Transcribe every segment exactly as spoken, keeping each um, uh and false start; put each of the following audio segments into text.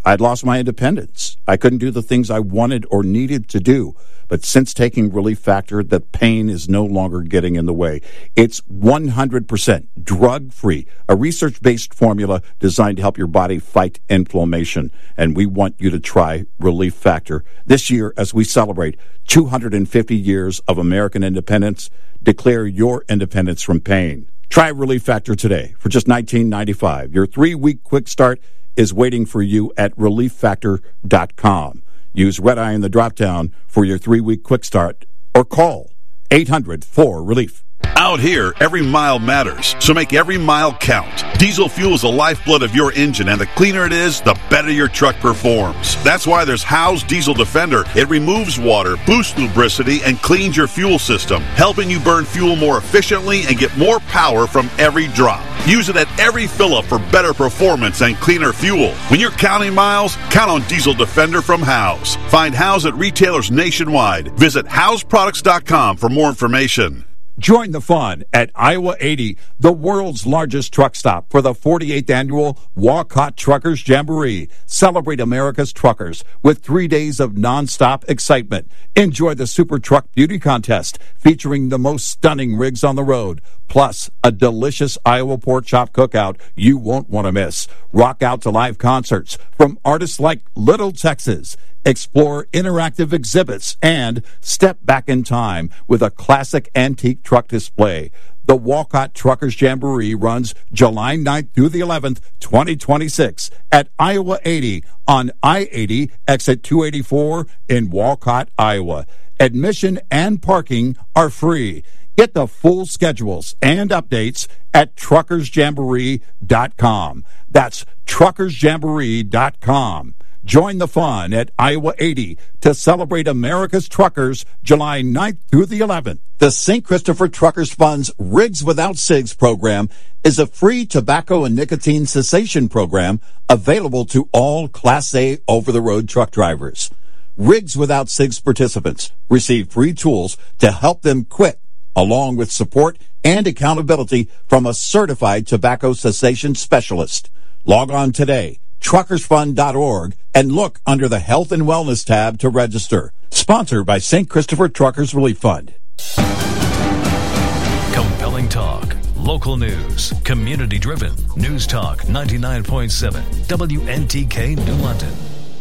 I'd lost my independence. I couldn't do the things I wanted or needed to do. But since taking Relief Factor, the pain is no longer getting in the way. It's one hundred percent drug-free, a research-based formula designed to help your body fight inflammation. And we want you to try Relief Factor. This year, as we celebrate two hundred fifty years of American independence, declare your independence from pain. Try Relief Factor today for just nineteen ninety-five dollars. Your three-week quick start is waiting for you at relief factor dot com. Use Red Eye in the drop-down for your three-week quick start or call eight hundred four relief. Out here, every mile matters, so make every mile count. Diesel fuel is the lifeblood of your engine, and the cleaner it is, the better your truck performs. That's why there's Howe's Diesel Defender. It removes water, boosts lubricity, and cleans your fuel system, helping you burn fuel more efficiently and get more power from every drop. Use it at every fill-up for better performance and cleaner fuel. When you're counting miles, count on Diesel Defender from Howe's. Find Howe's at retailers nationwide. Visit Howes Products dot com for more information. Join the fun at Iowa eighty, the world's largest truck stop, for the forty-eighth annual Walcott Truckers Jamboree. Celebrate America's truckers with three days of nonstop excitement. Enjoy the Super Truck Beauty Contest featuring the most stunning rigs on the road, plus a delicious Iowa pork chop cookout you won't want to miss. Rock out to live concerts from artists like Little Texas. Explore interactive exhibits and step back in time with a classic antique truck display. The Walcott Truckers Jamboree runs July ninth through the eleventh, twenty twenty-six at Iowa eighty on I eighty, exit two eighty-four in Walcott, Iowa. Admission and parking are free. Get the full schedules and updates at truckers jamboree dot com. That's truckers jamboree dot com. Join the fun at Iowa eighty to celebrate America's truckers July ninth through the eleventh. The Saint Christopher Truckers Fund's Rigs Without Cigs program is a free tobacco and nicotine cessation program available to all Class A over-the-road truck drivers. Rigs Without Cigs participants receive free tools to help them quit, along with support and accountability from a certified tobacco cessation specialist. Log on today, truckers fund dot org, and look under the Health and Wellness tab to register. Sponsored by Saint Christopher Truckers Relief Fund. Compelling talk, local news, community-driven. News Talk ninety-nine point seven, W N T K New London.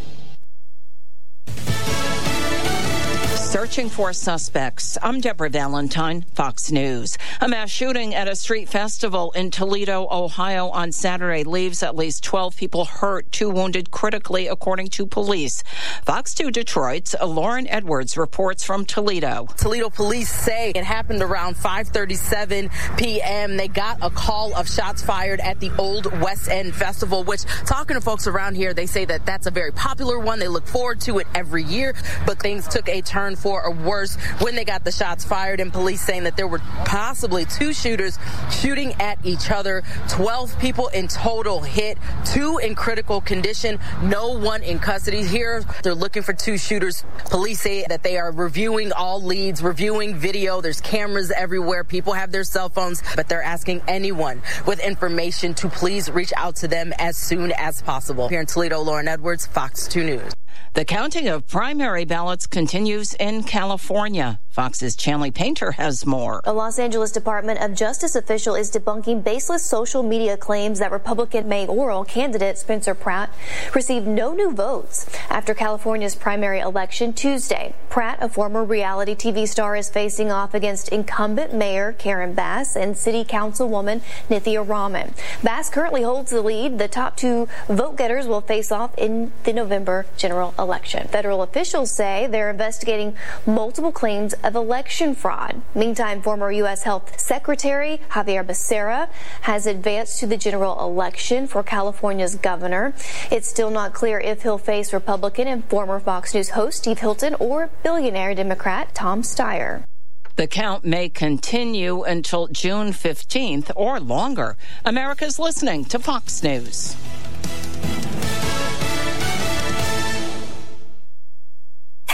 Searching for suspects. I'm Deborah Valentine, Fox News. A mass shooting at a street festival in Toledo, Ohio on Saturday leaves at least twelve people hurt, two wounded critically, according to police. Fox two Detroit's Lauren Edwards reports from Toledo. Toledo police say it happened around five thirty-seven p.m. They got a call of shots fired at the Old West End Festival, which, talking to folks around here, they say that that's a very popular one. They look forward to it every year, but things took a turn for a worse when they got the shots fired, and police saying that there were possibly two shooters shooting at each other. twelve people in total hit, two in critical condition, no one in custody. Here, they're looking for two shooters. Police say that they are reviewing all leads, reviewing video. There's cameras everywhere. People have their cell phones, but they're asking anyone with information to please reach out to them as soon as possible. Here in Toledo, Lauren Edwards, Fox two News. The counting of primary ballots continues in California. Fox's Chanley Painter has more. A Los Angeles Department of Justice official is debunking baseless social media claims that Republican mayoral candidate Spencer Pratt received no new votes after California's primary election Tuesday. Pratt, a former reality T V star, is facing off against incumbent Mayor Karen Bass and City Councilwoman Nithya Raman. Bass currently holds the lead. The top two vote-getters will face off in the November general election. Federal officials say they're investigating multiple claims of election fraud. Meantime, former U S Health Secretary Xavier Becerra has advanced to the general election for California's governor. It's still not clear if he'll face Republican and former Fox News host Steve Hilton or billionaire Democrat Tom Steyer. The count may continue until June fifteenth or longer. America's listening to Fox News. Hello, everyone.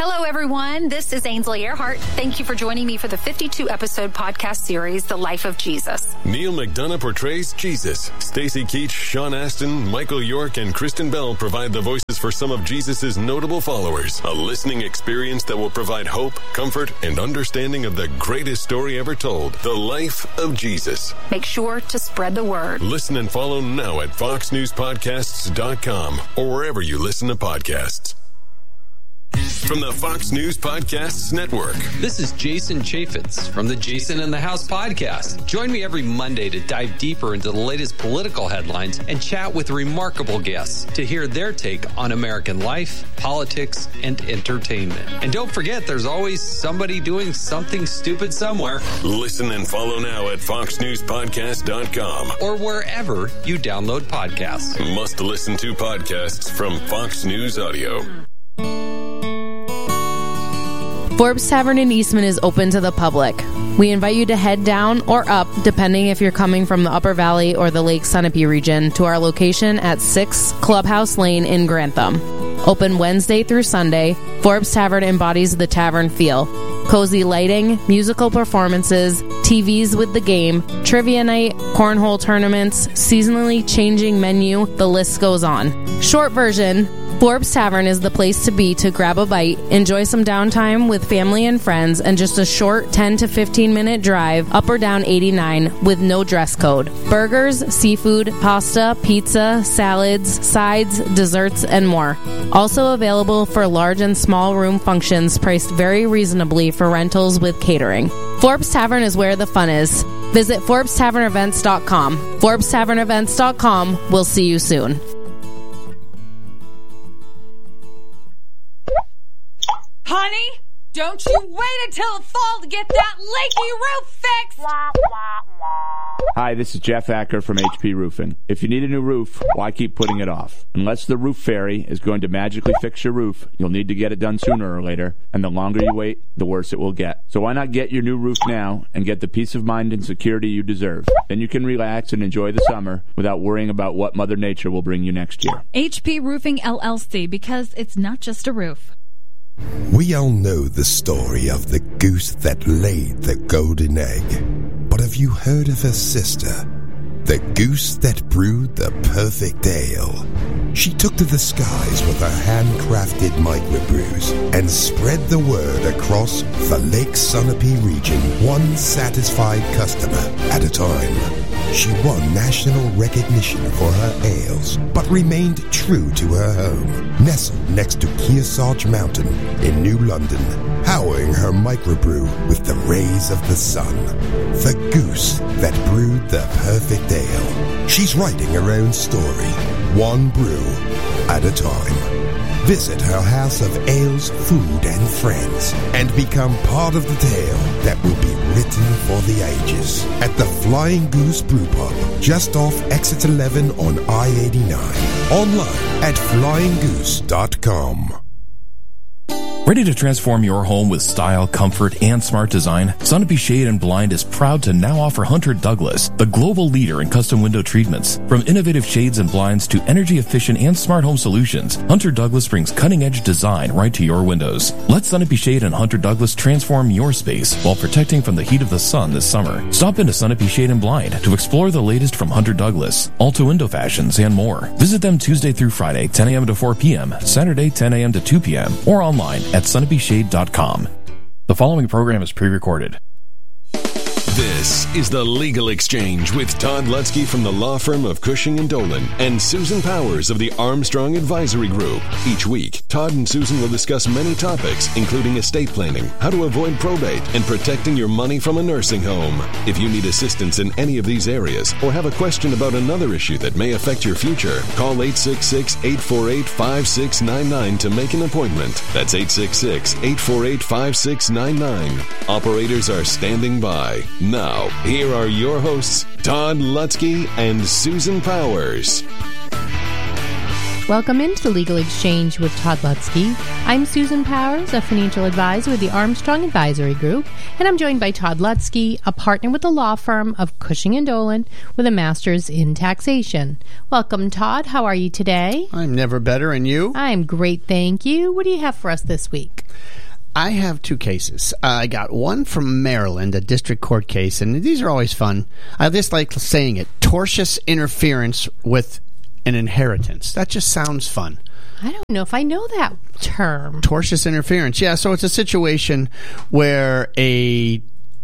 everyone. This is Ainsley Earhart. Thank you for joining me for the fifty-two episode podcast series, The Life of Jesus. Neil McDonough portrays Jesus. Stacey Keach, Sean Astin, Michael York, and Kristen Bell provide the voices for some of Jesus' notable followers. A listening experience that will provide hope, comfort, and understanding of the greatest story ever told, The Life of Jesus. Make sure to spread the word. Listen and follow now at fox news podcasts dot com or wherever you listen to podcasts. From the Fox News Podcasts Network. This is Jason Chaffetz from the Jason in the House podcast. Join me every Monday to dive deeper into the latest political headlines and chat with remarkable guests to hear their take on American life, politics, and entertainment. And don't forget, there's always somebody doing something stupid somewhere. Listen and follow now at fox news podcast dot com or wherever you download podcasts. Must listen to podcasts from Fox News Audio. Forbes Tavern in Eastman is open to the public. We invite you to head down or up, depending if you're coming from the Upper Valley or the Lake Sunapee region, to our location at six Clubhouse Lane in Grantham. Open Wednesday through Sunday, Forbes Tavern embodies the tavern feel. Cozy lighting, musical performances, T Vs with the game, trivia night, cornhole tournaments, seasonally changing menu, the list goes on. Short version, Forbes Tavern is the place to be to grab a bite, enjoy some downtime with family and friends, and just a short ten to fifteen minute drive up or down eighty-nine with no dress code. Burgers, seafood, pasta, pizza, salads, sides, desserts, and more. Also available for large and small room functions priced very reasonably for rentals with catering. Forbes Tavern is where the fun is. Visit Forbes Tavern Events dot com. Forbes Tavern Events dot com. We'll see you soon. Honey, don't you wait until the fall to get that leaky roof fixed! Hi, this is Jeff Acker from H P Roofing. If you need a new roof, why keep putting it off? Unless the roof fairy is going to magically fix your roof, you'll need to get it done sooner or later, and the longer you wait, the worse it will get. So why not get your new roof now and get the peace of mind and security you deserve? Then you can relax and enjoy the summer without worrying about what Mother Nature will bring you next year. H P Roofing L L C, because it's not just a roof. We all know the story of the goose that laid the golden egg. But have you heard of her sister? The goose that brewed the perfect ale. She took to the skies with her handcrafted microbrews and spread the word across the Lake Sunapee region, one satisfied customer at a time. She won national recognition for her ales, but remained true to her home, nestled next to Kearsarge Mountain in New London, powering her microbrew with the rays of the sun. The goose that brewed the perfect ale. She's writing her own story, one brew at a time. Visit her house of ales, food, and friends, and become part of the tale that will be written for the ages at the Flying Goose Brew Pub, just off Exit eleven on I eighty-nine. Online at flying goose dot com. Ready to transform your home with style, comfort, and smart design? Sunapee Shade and Blind is proud to now offer Hunter Douglas, the global leader in custom window treatments. From innovative shades and blinds to energy-efficient and smart home solutions, Hunter Douglas brings cutting-edge design right to your windows. Let Sunapee Shade and Hunter Douglas transform your space while protecting from the heat of the sun this summer. Stop into Sunapee Shade and Blind to explore the latest from Hunter Douglas, Alta Window Fashions, and more. Visit them Tuesday through Friday, ten a.m. to four p.m., Saturday, ten a.m. to two p.m., or online at sunapee shade dot com. The following program is pre-recorded. This is The Legal Exchange with Todd Lutzke from the law firm of Cushing and Dolan and Susan Powers of the Armstrong Advisory Group. Each week, Todd and Susan will discuss many topics, including estate planning, how to avoid probate, and protecting your money from a nursing home. If you need assistance in any of these areas or have a question about another issue that may affect your future, call eight six six, eight four eight, five six nine nine to make an appointment. That's eight six six, eight four eight, five six nine nine. Operators are standing by. Now, here are your hosts, Todd Lutzke and Susan Powers. Welcome into the Legal Exchange with Todd Lutzke. I'm Susan Powers, a financial advisor with the Armstrong Advisory Group, and I'm joined by Todd Lutzke, a partner with the law firm of Cushing and Dolan with a master's in taxation. Welcome, Todd. How are you today? I'm never better, and you? I'm great, thank you. What do you have for us this week? I have two cases. Uh, I got one from Maryland, a district court case, and these are always fun. I just like saying it. Tortious interference with an inheritance. That just sounds fun. I don't know if I know that term. Tortious interference. Yeah, so it's a situation where a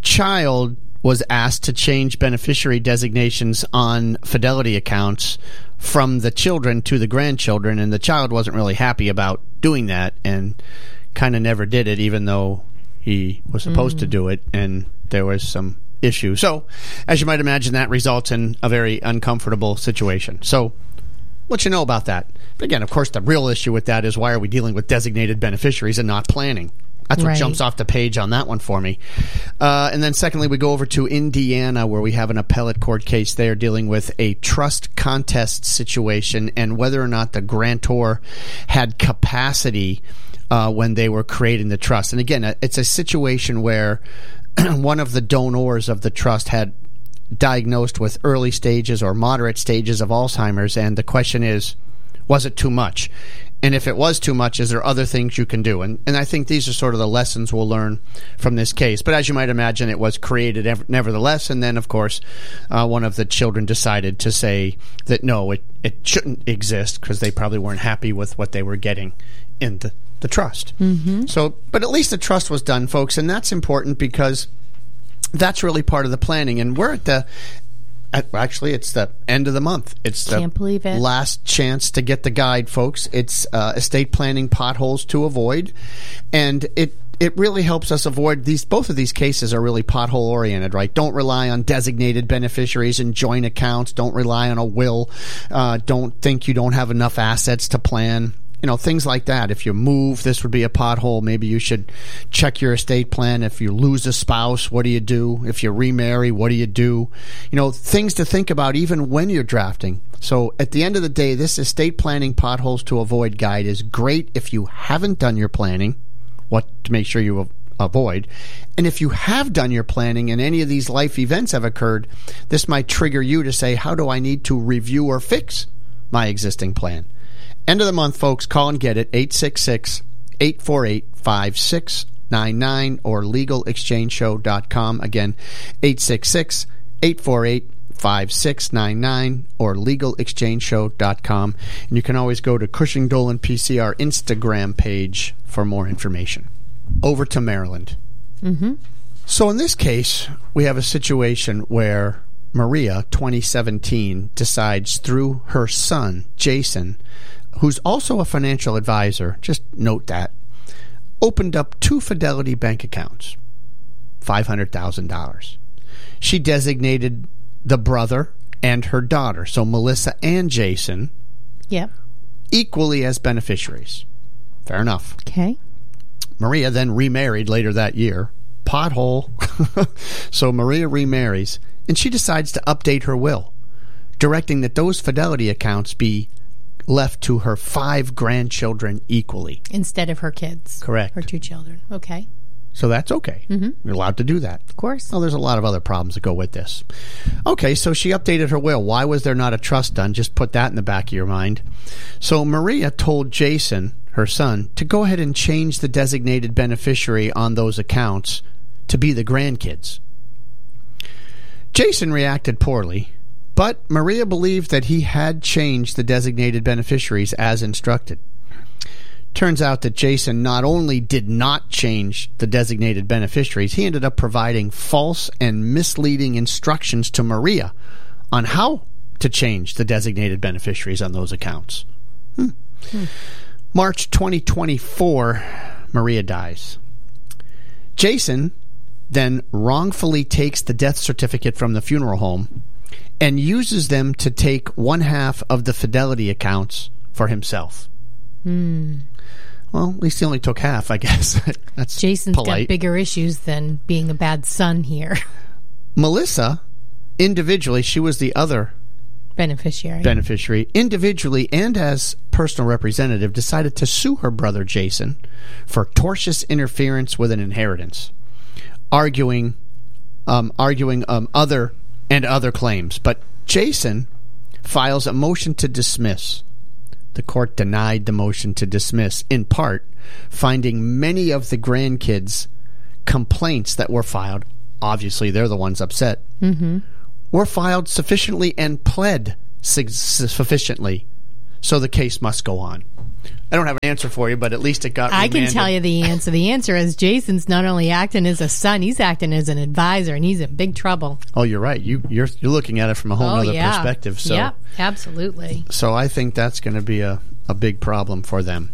child was asked to change beneficiary designations on Fidelity accounts from the children to the grandchildren, and the child wasn't really happy about doing that and kind of never did it, even though he was supposed mm. to do it, and there was some issue. So, as you might imagine, that results in a very uncomfortable situation. So, let you know about that. But again, of course, the real issue with that is why are we dealing with designated beneficiaries and not planning? That's what right. jumps off the page on that one for me. Uh, and then secondly, we go over to Indiana, where we have an appellate court case there dealing with a trust contest situation and whether or not the grantor had capacity uh, when they were creating the trust. And again, it's a situation where one of the donors of the trust had diagnosed with early stages or moderate stages of Alzheimer's, and the question is, was it too much? And if it was too much, is there other things you can do? And and I think these are sort of the lessons we'll learn from this case. But as you might imagine, it was created ev- nevertheless. And then, of course, uh, one of the children decided to say that, no, it, it shouldn't exist because they probably weren't happy with what they were getting in the, the trust. Mm-hmm. So, but at least the trust was done, folks. And that's important because that's really part of the planning. And we're at the... Actually, it's the end of the month. It's the Can't believe it. last chance to get the guide, folks. It's uh, estate planning potholes to avoid, and it it really helps us avoid these. Both of these cases are really pothole oriented, right? Don't rely on designated beneficiaries and joint accounts. Don't rely on a will. Uh, don't think you don't have enough assets to plan. You know, things like that. If you move, this would be a pothole. Maybe you should check your estate plan. If you lose a spouse, what do you do? If you remarry, what do you do? You know, things to think about even when you're drafting. So at the end of the day, this estate planning potholes to avoid guide is great if you haven't done your planning, what to make sure you avoid. And if you have done your planning and any of these life events have occurred, this might trigger you to say, how do I need to review or fix my existing plan? End of the month, folks. Call and get it. eight six six, eight four eight, five six nine nine or legal exchange show dot com. Again, eight six six, eight four eight, five six nine nine or legal exchange show dot com. And you can always go to Cushing Dolan P C, our Instagram page, for more information. Over to Maryland. Mm-hmm. So in this case, we have a situation where Maria, twenty seventeen, decides through her son, Jason, who's also a financial advisor, just note that, opened up two Fidelity bank accounts, five hundred thousand dollars. She designated the brother and her daughter, so Melissa and Jason, yep, equally as beneficiaries. Fair enough. Okay. Maria then remarried later that year. Pothole. So Maria remarries, and she decides to update her will, directing that those Fidelity accounts be left to her five grandchildren equally. Instead of her kids. Correct. Her two children. Okay. So that's okay. Mm-hmm. You're allowed to do that. Of course. Well, there's a lot of other problems that go with this. Okay, so she updated her will. Why was there not a trust done? Just put that in the back of your mind. So Maria told Jason, her son, to go ahead and change the designated beneficiary on those accounts to be the grandkids. Jason reacted poorly, but Maria believed that he had changed the designated beneficiaries as instructed. Turns out that Jason not only did not change the designated beneficiaries, he ended up providing false and misleading instructions to Maria on how to change the designated beneficiaries on those accounts. Hmm. Hmm. March twenty twenty-four, Maria dies. Jason then wrongfully takes the death certificate from the funeral home and uses them to take one half of the Fidelity accounts for himself. Hmm. Well, at least he only took half, I guess. That's Jason's polite. got bigger issues than being a bad son here. Melissa, individually, she was the other beneficiary. Beneficiary, individually and as personal representative, decided to sue her brother Jason for tortious interference with an inheritance, arguing, um, arguing um, other and other claims. But Jason files a motion to dismiss, the court denied the motion to dismiss, in part finding many of the grandkids' complaints that were filed, obviously they're the ones upset, Mm-hmm. were filed sufficiently and pled su- sufficiently, so the case must go on. I don't have an answer for you, but at least it got I remanded. can tell you the answer. The answer is Jason's not only acting as a son, he's acting as an advisor, and he's in big trouble. Oh, you're right. You, you're you're looking at it from a whole oh, other yeah. perspective. So, yeah, absolutely. so I think that's going to be a, a big problem for them.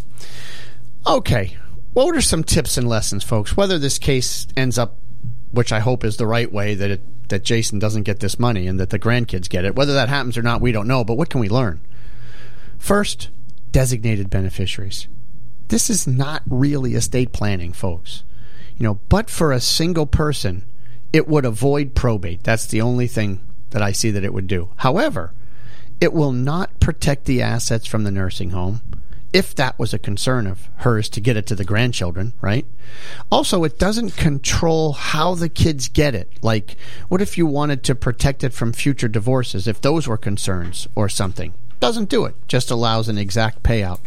Okay. What are some tips and lessons, folks? Whether this case ends up, which I hope is the right way, that it, that Jason doesn't get this money and that the grandkids get it. Whether that happens or not, we don't know. But what can we learn? First, designated beneficiaries. This is not really estate planning, folks. You know, but for a single person, it would avoid probate. That's the only thing that I see that it would do. However, it will not protect the assets from the nursing home, if that was a concern of hers to get it to the grandchildren, right? Also, it doesn't control how the kids get it. Like, what if you wanted to protect it from future divorces, if those were concerns or something? Doesn't do it. Just allows an exact payout.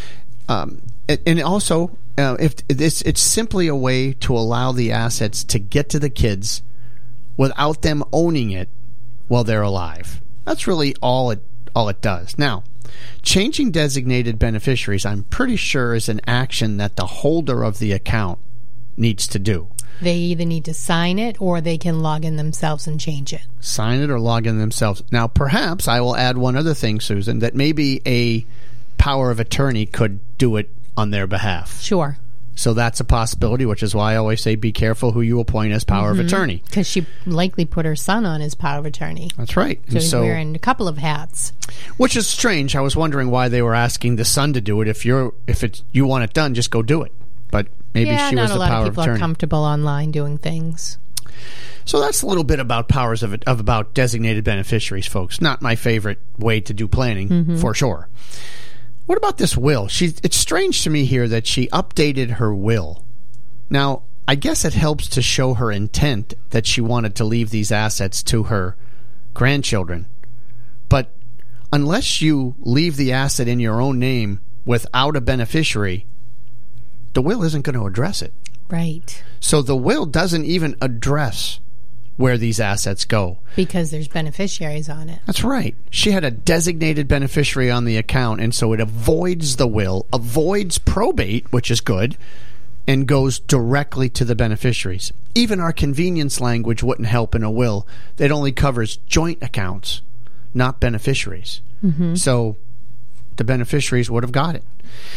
Um, and also, uh, if it's, it's simply a way to allow the assets to get to the kids without them owning it while they're alive. That's really all it all it does. Now, changing designated beneficiaries, I'm pretty sure, is an action that the holder of the account needs to do. They either need to sign it or they can log in themselves and change it. Sign it or log in themselves. Now, perhaps I will add one other thing, Susan, that maybe a power of attorney could do it on their behalf. Sure. So that's a possibility, which is why I always say be careful who you appoint as power mm-hmm. of attorney. Because she likely put her son on as power of attorney. That's right. So he's so, wearing a couple of hats. Which is strange. I was wondering why they were asking the son to do it. If you're, if it's, you want it done, just go do it. But maybe yeah, she was the power of attorney. not a lot of people are comfortable online doing things. So that's a little bit about powers of, of about designated beneficiaries, folks. Not my favorite way to do planning, mm-hmm. for sure. What about this will? She, it's strange to me here that she updated her will. Now, I guess it helps to show her intent that she wanted to leave these assets to her grandchildren. But unless you leave the asset in your own name without a beneficiary, the will isn't going to address it. Right. So the will doesn't even address where these assets go. Because there's beneficiaries on it. That's right. She had a designated beneficiary on the account, and so it avoids the will, avoids probate, which is good, and goes directly to the beneficiaries. Even our convenience language wouldn't help in a will. It only covers joint accounts, not beneficiaries. Mm-hmm. So the beneficiaries would have got it.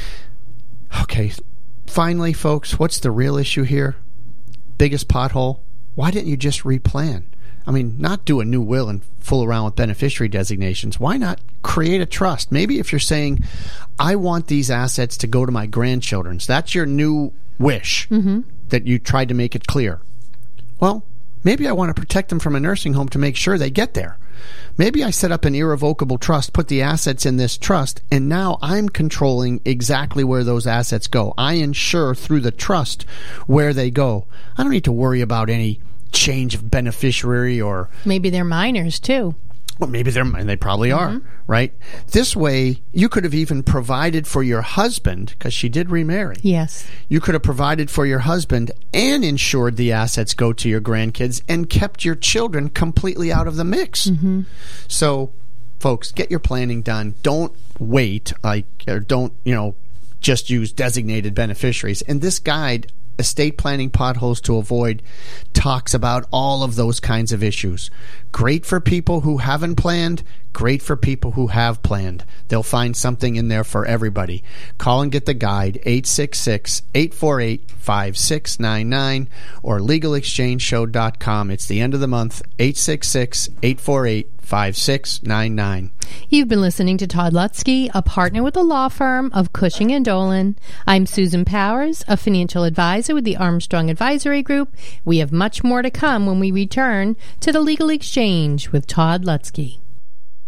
Okay. Finally, folks, what's the real issue here? Biggest pothole? Why didn't you just replan? I mean, not do a new will and fool around with beneficiary designations. Why not create a trust? Maybe if you're saying, I want these assets to go to my grandchildren's, that's your new wish, mm-hmm. that you tried to make it clear. Well, maybe I want to protect them from a nursing home to make sure they get there. Maybe I set up an irrevocable trust, put the assets in this trust, and now I'm controlling exactly where those assets go. I ensure through the trust where they go. I don't need to worry about any change of beneficiary or... Maybe they're minors, too. Well, maybe they're, and they probably are, mm-hmm. right? This way, you could have even provided for your husband, because she did remarry. Yes. You could have provided for your husband and ensured the assets go to your grandkids and kept your children completely out of the mix. Mm-hmm. So, folks, get your planning done. Don't wait, like, or don't, you know, just use designated beneficiaries. And this guide, Estate Planning Potholes to Avoid, talks about all of those kinds of issues. Great for people who haven't planned, great for people who have planned. They'll find something in there for everybody. Call and get the guide, eight six six, eight four eight, five six nine nine or legal exchange show dot com. It's the end of the month, eight six six, eight four eight, five six nine nine. You've been listening to Todd Lutzke, a partner with the law firm of Cushing and Dolan. I'm Susan Powers, a financial advisor with the Armstrong Advisory Group. We have much more to come when we return to the Legal Exchange with Todd Lutzke.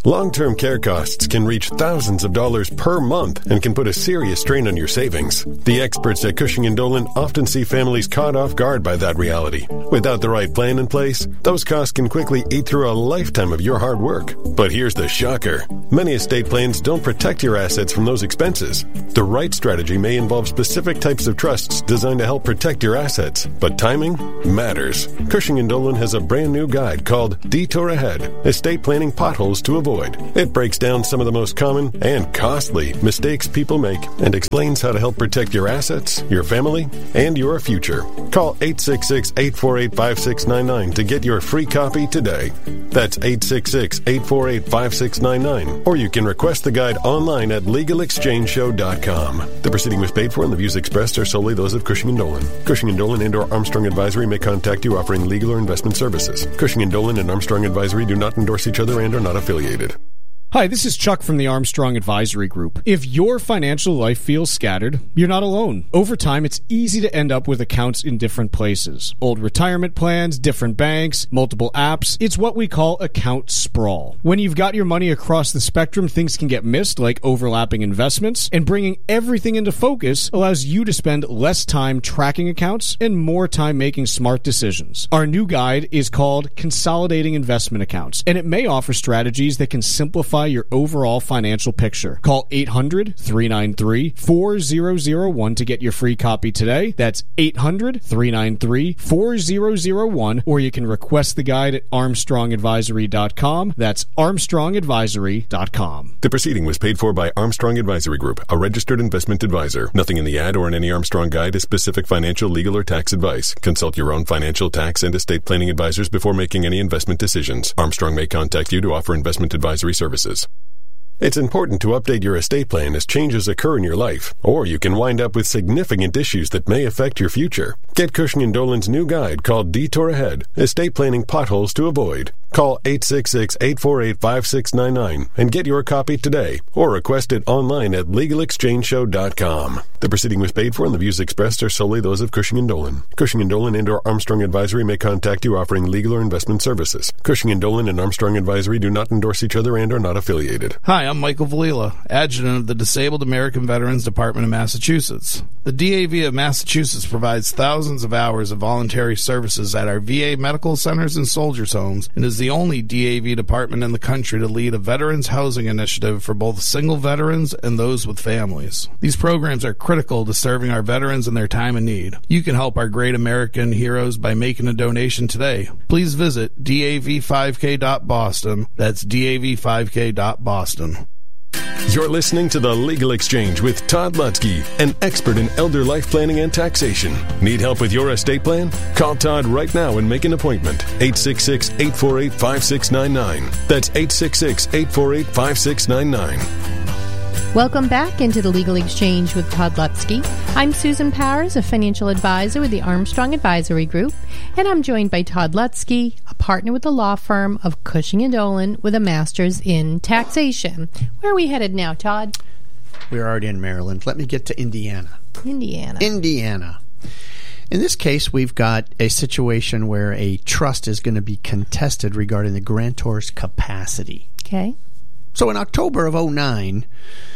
Long-term care costs can reach thousands of dollars per month and can put a serious strain on your savings. The experts at Cushing and Dolan often see families caught off guard by that reality. Without the right plan in place, those costs can quickly eat through a lifetime of your hard work. But here's the shocker. Many estate plans don't protect your assets from those expenses. The right strategy may involve specific types of trusts designed to help protect your assets, but timing matters. Cushing and Dolan has a brand new guide called Detour Ahead: Estate Planning Potholes to Avoid. It breaks down some of the most common and costly mistakes people make and explains how to help protect your assets, your family, and your future. Call eight six six, eight four eight, five six nine nine to get your free copy today. That's eight six six, eight four eight, five six nine nine, or you can request the guide online at legal exchange show dot com. The proceeding was paid for and the views expressed are solely those of Cushing and Dolan. Cushing and Dolan and or Armstrong Advisory may contact you offering legal or investment services. Cushing and Dolan and Armstrong Advisory do not endorse each other and are not affiliated. Hi, this is Chuck from the Armstrong Advisory Group. If your financial life feels scattered, you're not alone. Over time, it's easy to end up with accounts in different places. Old retirement plans, different banks, multiple apps. It's what we call account sprawl. When you've got your money across the spectrum, things can get missed, like overlapping investments, and bringing everything into focus allows you to spend less time tracking accounts and more time making smart decisions. Our new guide is called Consolidating Investment Accounts, and it may offer strategies that can simplify your overall financial picture. Call eight hundred, three nine three, four zero zero one to get your free copy today. That's eight hundred, three nine three, four zero zero one, or you can request the guide at armstrong advisory dot com. That's armstrong advisory dot com. The proceeding was paid for by Armstrong Advisory Group, a registered investment advisor. Nothing in the ad or in any Armstrong guide is specific financial, legal, or tax advice. Consult your own financial, tax, and estate planning advisors before making any investment decisions. Armstrong may contact you to offer investment advisory services. It's important to update your estate plan as changes occur in your life, or you can wind up with significant issues that may affect your future. Get Cushing and Dolan's new guide called Detour Ahead: Estate Planning Potholes to Avoid. Call eight six six, eight four eight, five six nine nine and get your copy today, or request it online at legal exchange show dot com. The proceeding was paid for and the views expressed are solely those of Cushing and Dolan. Cushing and Dolan and or Armstrong Advisory may contact you offering legal or investment services. Cushing and Dolan and Armstrong Advisory do not endorse each other and are not affiliated. Hi, I'm Michael Valila, Adjutant of the Disabled American Veterans Department of Massachusetts. The D A V of Massachusetts provides thousands of hours of voluntary services at our V A medical centers and soldiers' homes, and is the only D A V department in the country to lead a veterans housing initiative for both single veterans and those with families. These programs are critical to serving our veterans in their time of need. You can help our great American heroes by making a donation today. Please visit D A V five K dot Boston. That's D A V five K dot Boston. You're listening to The Legal Exchange with Todd Lutzke, an expert in elder life planning and taxation. Need help with your estate plan? Call Todd right now and make an appointment. eight six six, eight four eight, five six nine nine. That's eight six six, eight four eight, five six nine nine. Welcome back into the Legal Exchange with Todd Lutzke. I'm Susan Powers, a financial advisor with the Armstrong Advisory Group, and I'm joined by Todd Lutzke, a partner with the law firm of Cushing and Dolan with a master's in taxation. Where are we headed now, Todd? We're already in Maryland. Let me get to Indiana. Indiana. Indiana. In this case, we've got a situation where a trust is going to be contested regarding the grantor's capacity. Okay. So in October of oh nine,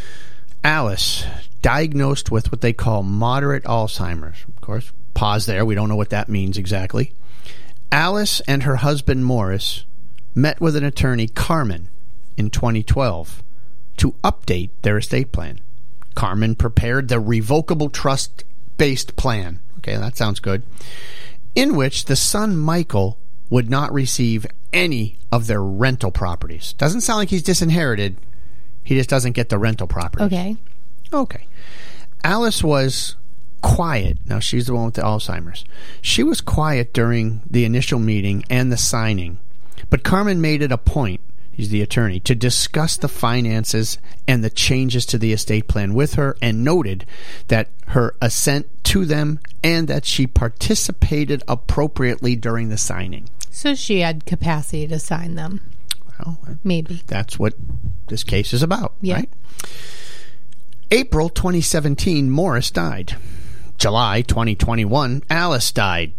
Alice, diagnosed with what they call moderate Alzheimer's. Of course, pause there. We don't know what that means exactly. Alice and her husband, Morris, met with an attorney, Carmen, in twenty twelve to update their estate plan. Carmen prepared the revocable trust-based plan. Okay, that sounds good. In which the son, Michael, would not receive any of their rental properties. Doesn't sound like he's disinherited. He just doesn't get the rental properties. Okay. Okay. Alice was quiet. Now, she's the one with the Alzheimer's. She was quiet during the initial meeting and the signing. But Carmen made it a point, he's the attorney, to discuss the finances and the changes to the estate plan with her, and noted that her assent to them and that she participated appropriately during the signing. So she had capacity to sign them. Well, maybe. That's what this case is about, yeah. Right? April twenty seventeen, Morris died. July twenty twenty-one, Alice died.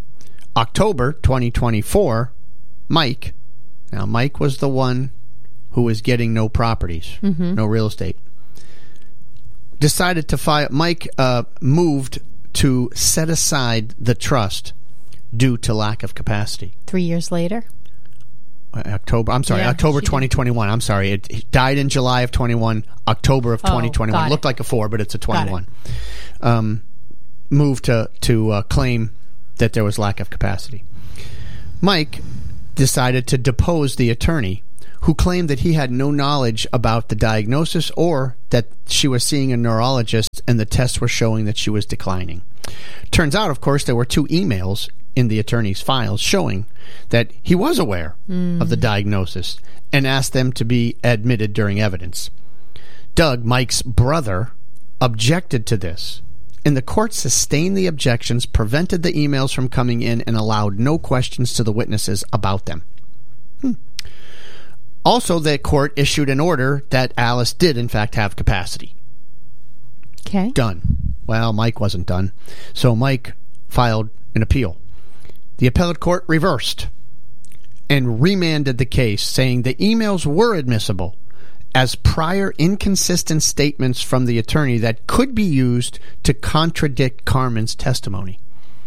October twenty twenty-four, Mike. Now, Mike was the one who was getting no properties, Mhm. no real estate, decided to file. Mike uh, moved to set aside the trust due to lack of capacity. Three years later? October. I'm sorry, Yeah, October she did. twenty twenty-one. I'm sorry. It, it died in July of twenty-one, October of Oh, twenty twenty-one. got it. Looked like a four, but it's a Got it. twenty-one. Um, moved to, to uh, claim that there was lack of capacity. Mike decided to depose the attorney who claimed that he had no knowledge about the diagnosis or that she was seeing a neurologist and the tests were showing that she was declining. Turns out, of course, there were two emails in the attorney's files showing that he was aware Mm. of the diagnosis and asked them to be admitted during evidence. Doug, Mike's brother, objected to this, and the court sustained the objections, prevented the emails from coming in, and allowed no questions to the witnesses about them. Hmm. Also, the court issued an order that Alice did, in fact, have capacity. Okay. Done. Well, Mike wasn't done. So Mike filed an appeal. The appellate court reversed and remanded the case, saying the emails were admissible as prior inconsistent statements from the attorney that could be used to contradict Carmen's testimony.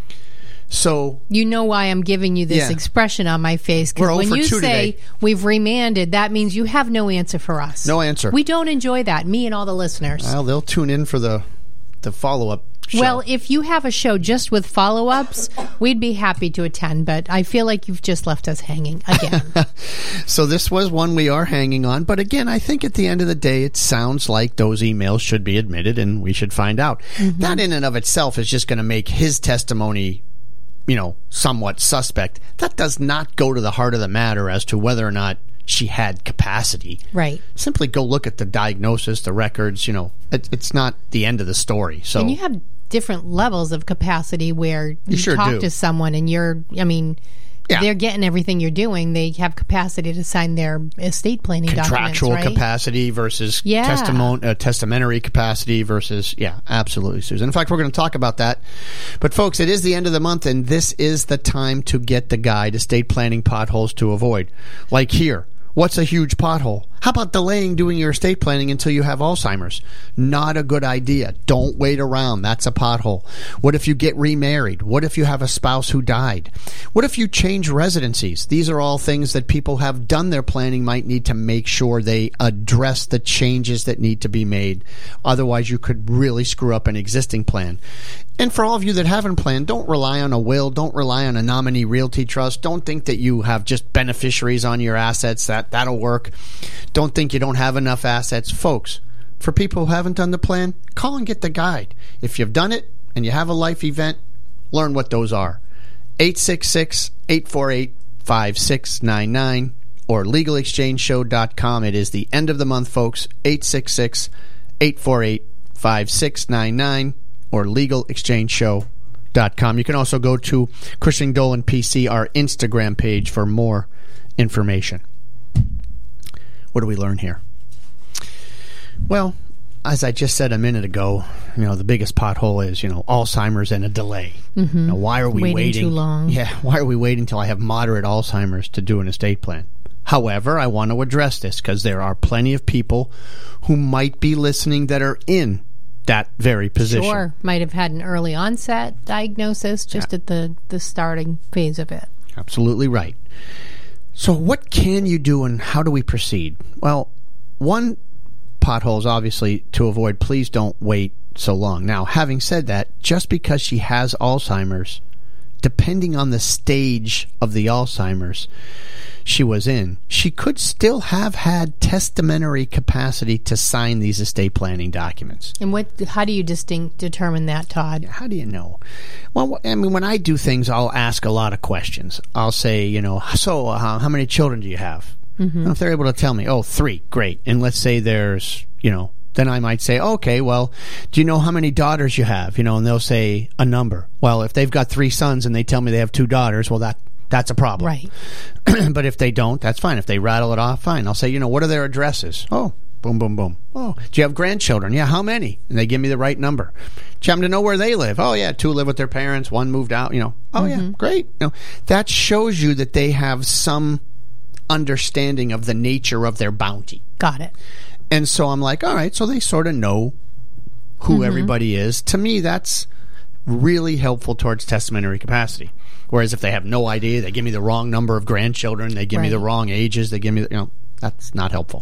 So You know why I'm giving you this Yeah. expression on my face. We're Because oh when for you two say today. we've remanded, that means you have no answer for us. No answer. We don't enjoy that, me and all the listeners. well, they'll tune in for the the follow-up show. Well, if you have a show just with follow-ups, we'd be happy to attend, but I feel like you've just left us hanging again. So this was one we are hanging on. But again, I think at the end of the day, it sounds like those emails should be admitted and we should find out. Mm-hmm. That in and of itself is just going to make his testimony, you know, somewhat suspect. That does not go to the heart of the matter as to whether or not she had capacity. Right. Simply go look at the diagnosis, the records, you know. It, it's not the end of the story. So And you have different levels of capacity where you, sure talk do. to someone and you're, I mean, Yeah. they're getting everything you're doing. They have capacity to sign their estate planning contractual documents, right? capacity versus Yeah. testimon- uh, testamentary capacity versus yeah, absolutely, Susan. In fact, we're going to talk about that. But folks, it is the end of the month, and this is the time to get the guide: estate planning potholes to avoid. Like here, what's a huge pothole? How about delaying doing your estate planning until you have Alzheimer's? Not a good idea. Don't wait around. That's a pothole. What if you get remarried? What if you have a spouse who died? What if you change residencies? These are all things that people have done their planning might need to make sure they address the changes that need to be made. Otherwise, you could really screw up an existing plan. And for all of you that haven't planned, don't rely on a will. Don't rely on a nominee realty trust. Don't think that you have just beneficiaries on your assets. That, that'll work. Don't think you don't have enough assets. Folks, for people who haven't done the plan, call and get the guide. If you've done it and you have a life event, learn what those are. eight six six, eight four eight, five six nine nine or legal exchange show dot com. It is the end of the month, folks. eight six six, eight four eight, five six nine nine or legal exchange show dot com. You can also go to Cushing Dolan P C, our Instagram page, for more information. What do we learn here? Well, as I just said a minute ago, you know, the biggest pothole is, you know, Alzheimer's and a delay. Mhm. Now, why are we Waiting waiting? too long. Yeah, why are we waiting until I have moderate Alzheimer's to do an estate plan? However, I want to address this because there are plenty of people who might be listening that are in that very position. Sure. Might have had an early onset diagnosis just at the, the starting phase of it. Absolutely right. So what can you do and how do we proceed? Well, one pothole is obviously to avoid, please don't wait so long. Now, having said that, just because she has Alzheimer's, depending on the stage of the Alzheimer's she was in, she could still have had testamentary capacity to sign these estate planning documents. And what? How do you distinct determine that, Todd? How do you know? Well, I mean, when I do things, I'll ask a lot of questions. I'll say, you know, so uh, how many children do you have? Mm-hmm. And if they're able to tell me, oh, three, great. And let's say there's, you know, then I might say, okay, well, do you know how many daughters you have? You know, and they'll say a number. Well, if they've got three sons and they tell me they have two daughters, well, that that's a problem. Right. But if they don't, that's fine. If they rattle it off, fine. I'll say, you know, what are their addresses? Oh, boom, boom, boom. Oh, do you have grandchildren? Yeah, how many? And they give me the right number. Do you happen to know where they live? Oh, yeah, two live with their parents, one moved out, you know. Oh, Mm-hmm. yeah, great. You know, that shows you that they have some understanding of the nature of their bounty. Got it. And so I'm like, all right, so they sort of know who Mm-hmm. everybody is. To me, that's really helpful towards testamentary capacity. Whereas if they have no idea, they give me the wrong number of grandchildren, they give me Right. the wrong ages, they give me, the, you know, that's not helpful.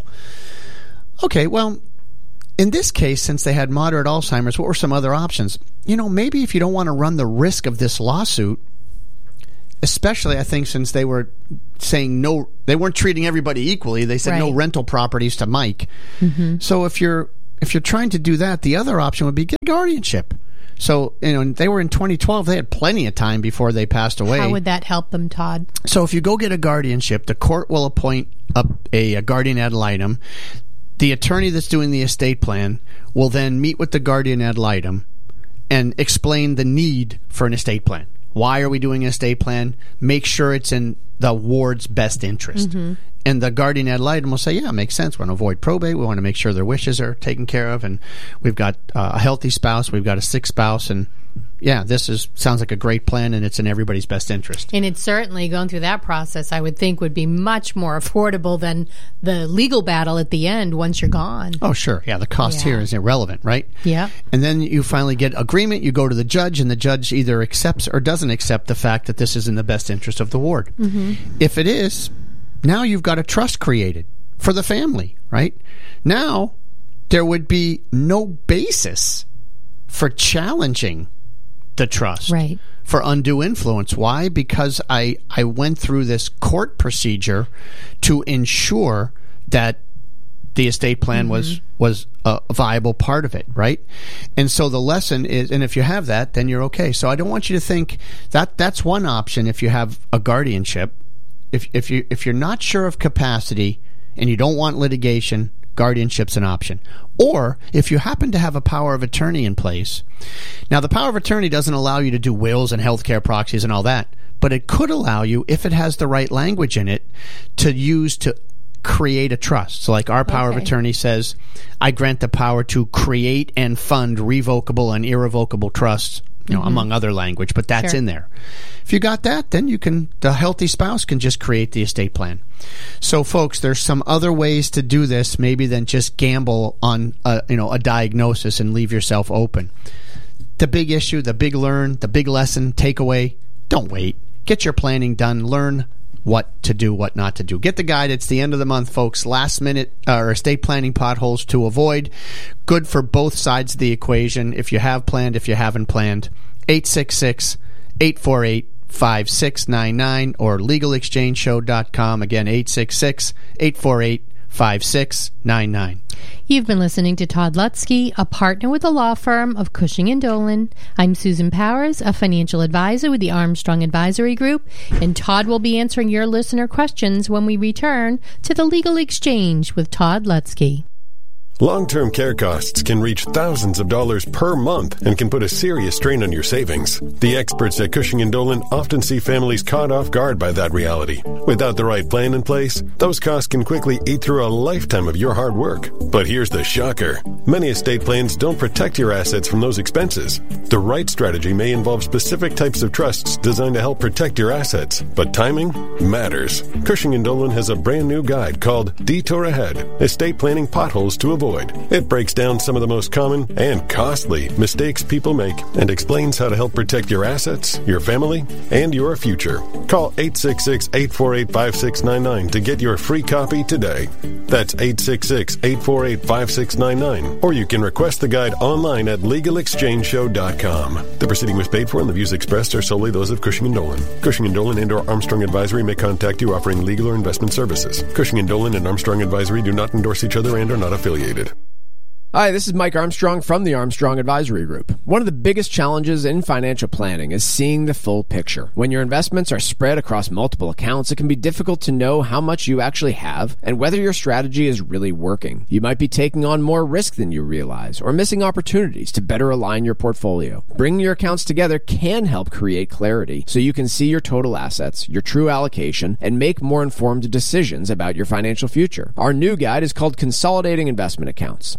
Okay, well, in this case, since they had moderate Alzheimer's, what were some other options? You know, maybe if you don't want to run the risk of this lawsuit, especially I think since they were saying no, they weren't treating everybody equally. They said no Right. rental properties to Mike. Mm-hmm. So if you're if you're trying to do that, the other option would be get guardianship. So, you know, they were in twenty twelve. They had plenty of time before they passed away. How would that help them, Todd? So if you go get a guardianship, the court will appoint a, a, a guardian ad litem. The attorney that's doing the estate plan will then meet with the guardian ad litem and explain the need for an estate plan. Why are we doing an estate plan? Make sure it's in the ward's best interest. Mm-hmm. And the guardian ad litem will say, yeah, it makes sense. We want to avoid probate. We want to make sure their wishes are taken care of. And we've got uh, a healthy spouse. We've got a sick spouse. And yeah, this is sounds like a great plan, and it's in everybody's best interest. And it's certainly going through that process, I would think, would be much more affordable than the legal battle at the end once you're gone. Oh, sure. Yeah, the cost Yeah. here is irrelevant, right? Yeah. And then you finally get agreement. You go to the judge, and the judge either accepts or doesn't accept the fact that this is in the best interest of the ward. Mm-hmm. If it is, now you've got a trust created for the family, right? Now there would be no basis for challenging the trust Right. for undue influence. Why? Because I, I went through this court procedure to ensure that the estate plan Mm-hmm. was was a viable part of it, right? And so the lesson is, and if you have that, then you're okay. So I don't want you to think that that's one option if you have a guardianship. If if you if you're not sure of capacity and you don't want litigation, guardianship's an option. Or if you happen to have a power of attorney in place. Now, the power of attorney doesn't allow you to do wills and healthcare proxies and all that, but it could allow you, if it has the right language in it, to use to create a trust. So like our power Okay. of attorney says, I grant the power to create and fund revocable and irrevocable trusts, you know, Mhm. among other language, but that's Sure. in there. If you got that, then you can, the healthy spouse can just create the estate plan. So folks, there's some other ways to do this, maybe than just gamble on a, you know, a diagnosis and leave yourself open. The big issue, the big learn, the big lesson, takeaway, don't wait. Get your planning done. Learn what to do, what not to do. Get the guide. It's the end of the month, folks. Last minute uh, or estate planning potholes to avoid. Good for both sides of the equation. If you have planned, if you haven't planned. eight six six, eight four eight, five six nine nine or legal exchange show dot com. Again, eight six six, eight four eight, five six nine nine. You've been listening to Todd Lutzke, a partner with the law firm of Cushing and Dolan. I'm Susan Powers, a financial advisor with the Armstrong Advisory Group, and Todd will be answering your listener questions when we return to the Legal Exchange with Todd Lutzke. Long-term care costs can reach thousands of dollars per month and can put a serious strain on your savings. The experts at Cushing and Dolan often see families caught off guard by that reality. Without the right plan in place, those costs can quickly eat through a lifetime of your hard work. But here's the shocker. Many estate plans don't protect your assets from those expenses. The right strategy may involve specific types of trusts designed to help protect your assets, but timing matters. Cushing and Dolan has a brand new guide called Detour Ahead: Estate Planning Potholes to Avoid. It breaks down some of the most common and costly mistakes people make and explains how to help protect your assets, your family, and your future. Call eight six six, eight four eight, five six nine nine to get your free copy today. That's eight six six, eight four eight, five six nine nine, or you can request the guide online at legal exchange show dot com. The proceeding was paid for and the views expressed are solely those of Cushing and Dolan. Cushing and Dolan and or Armstrong Advisory may contact you offering legal or investment services. Cushing and Dolan and Armstrong Advisory do not endorse each other and are not affiliated. Hi, this is Mike Armstrong from the Armstrong Advisory Group. One of the biggest challenges in financial planning is seeing the full picture. When your investments are spread across multiple accounts, it can be difficult to know how much you actually have and whether your strategy is really working. You might be taking on more risk than you realize or missing opportunities to better align your portfolio. Bringing your accounts together can help create clarity so you can see your total assets, your true allocation, and make more informed decisions about your financial future. Our new guide is called Consolidating Investment Accounts. It walks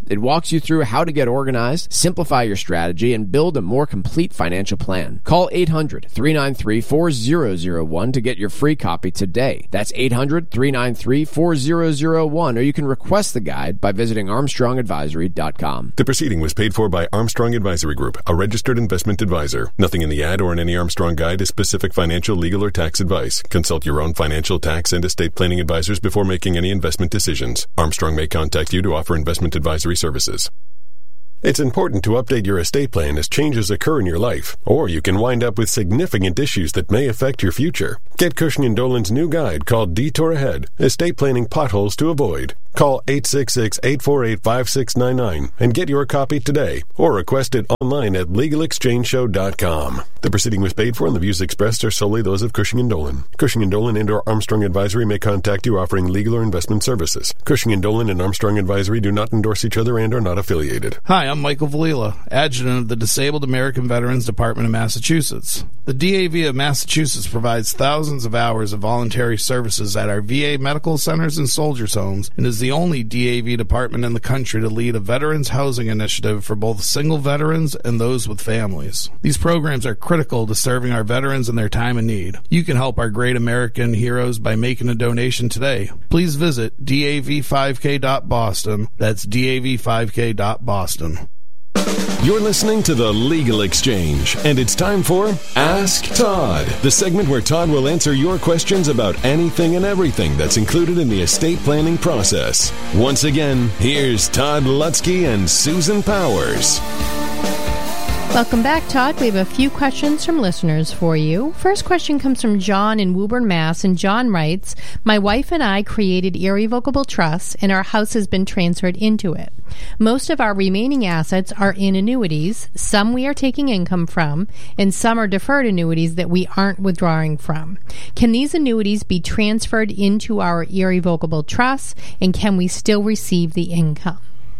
walks you through how to get organized, simplify your strategy, and build a more complete financial plan. Call eight hundred, three nine three, four zero zero one to get your free copy today. That's eight hundred, three nine three, four zero zero one, or you can request the guide by visiting armstrong advisory dot com. The proceeding was paid for by Armstrong Advisory Group, a registered investment advisor. Nothing in the ad or in any Armstrong guide is specific financial, legal, or tax advice. Consult your own financial, tax, and estate planning advisors before making any investment decisions. Armstrong may contact you to offer investment advisory services. It's important to update your estate plan as changes occur in your life, or you can wind up with significant issues that may affect your future. Get Cushing and Dolan's new guide called Detour Ahead, Estate Planning Potholes to Avoid. Call eight six six, eight four eight, five six nine nine and get your copy today, or request it online at legal exchange show dot com. The proceeding was paid for and the views expressed are solely those of Cushing and Dolan. Cushing and Dolan and or Armstrong Advisory may contact you offering legal or investment services. Cushing and Dolan and Armstrong Advisory do not endorse each other and are not affiliated. Hi, I'm Michael Valila, Adjutant of the Disabled American Veterans Department of Massachusetts. The D A V of Massachusetts provides thousands of hours of voluntary services at our V A medical centers and soldiers' homes and is the only D A V department in the country to lead a veterans housing initiative for both single veterans and those with families. These programs are critical to serving our veterans in their time of need. You can help our great American heroes by making a donation today. Please visit D A V five K dot Boston. That's D A V five K dot Boston. You're listening to The Legal Exchange, and it's time for Ask Todd, the segment where Todd will answer your questions about anything and everything that's included in the estate planning process. Once again, here's Todd Lutzke and Susan Powers. Welcome back, Todd. We have a few questions from listeners for you. First question comes from John in Woburn, Mass. And John writes, my wife and I created irrevocable trusts, and our house has been transferred into it. Most of our remaining assets are in annuities. Some we are taking income from, and some are deferred annuities that we aren't withdrawing from. Can these annuities be transferred into our irrevocable trusts, and can we still receive the income?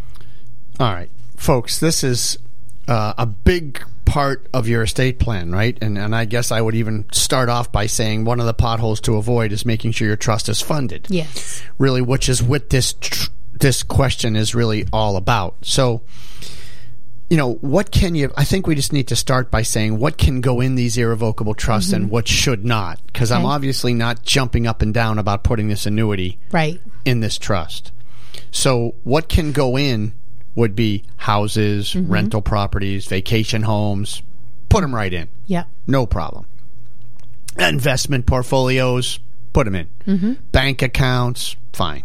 All right, folks, this is Uh, a big part of your estate plan, right? And and I guess I would even start off by saying one of the potholes to avoid is making sure your trust is funded. Yes. Really, which is what this tr- this question is really all about. So, you know, what can you, I think we just need to start by saying what can go in these irrevocable trusts mm-hmm. and what should not. Because okay. I'm obviously not jumping up and down about putting this annuity right. in this trust. So what can go in would be houses, mm-hmm. rental properties, vacation homes. Put them right in. Yeah. No problem. Investment portfolios, put them in. Mm-hmm. Bank accounts, fine.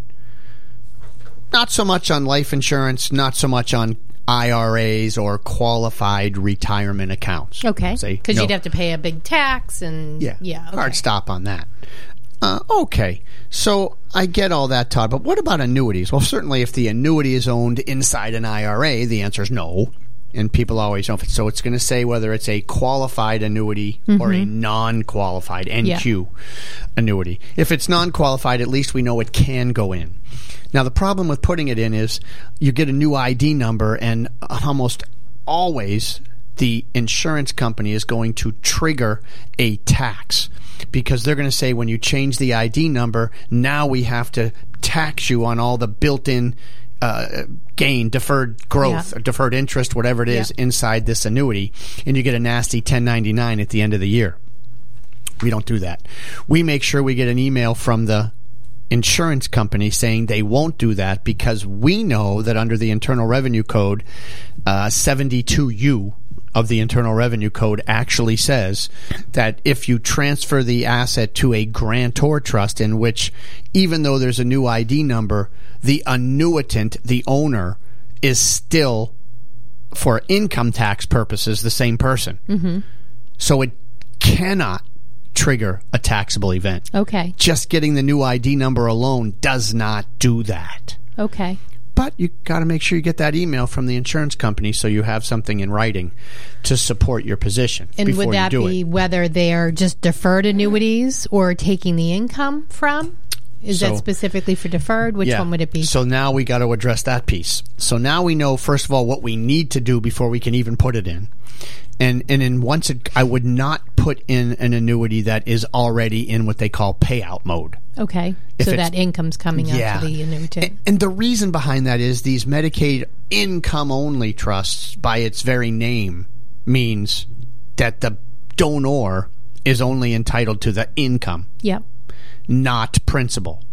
Not so much on life insurance, not so much on I R As or qualified retirement accounts. Okay. Because no. you'd have to pay a big tax and yeah, yeah okay. hard stop on that. Uh, okay, so I get all that, Todd, but what about annuities? Well, certainly if the annuity is owned inside an I R A, the answer is no, and people always know. So it's going to say whether it's a qualified annuity mm-hmm. or a non-qualified N Q yeah. annuity. If it's non-qualified, at least we know it can go in. Now, the problem with putting it in is you get a new I D number, and almost always the insurance company is going to trigger a tax. Because they're going to say when you change the I D number, now we have to tax you on all the built-in uh, gain, deferred growth, yeah. or deferred interest, whatever it is, yeah. inside this annuity, and you get a nasty ten ninety-nine at the end of the year. We don't do that. We make sure we get an email from the insurance company saying they won't do that because we know that under the Internal Revenue Code, uh, seventy-two U of the Internal Revenue Code actually says that if you transfer the asset to a grantor trust in which, even though there's a new I D number, the annuitant, the owner, is still, for income tax purposes, the same person. Mm-hmm. So it cannot trigger a taxable event. Okay. Just getting the new I D number alone does not do that. Okay. But you got to make sure you get that email from the insurance company so you have something in writing to support your position. And before would that you do be it. whether they're just deferred annuities or taking the income from? Is so, that specifically for deferred? Which yeah. one would it be? So now we got to address that piece. So now we know, first of all, what we need to do before we can even put it in. And and in once it, I would not put in an annuity that is already in what they call payout mode. Okay. If So it's- that income's coming Yeah. out to the annuitant. And, and the reason behind that is these Medicaid income-only trusts, by its very name, means that the donor is only entitled to the income, Yep. not principal.